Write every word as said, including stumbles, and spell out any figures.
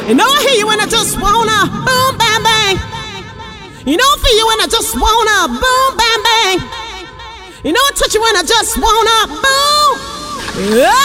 You know I hear you when I just wanna boom bang bang. You know I feel you when I just wanna boom bang bang. You know I touch you when I just wanna boom. Yeah.